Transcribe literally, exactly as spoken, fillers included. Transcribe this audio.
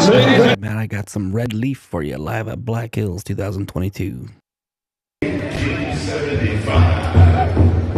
Man, I got some Red Leaf for you live at Black Hills twenty twenty-two.